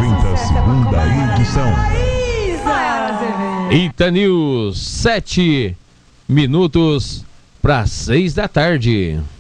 52ª edição. Itanews, 7 minutos para 6 da tarde.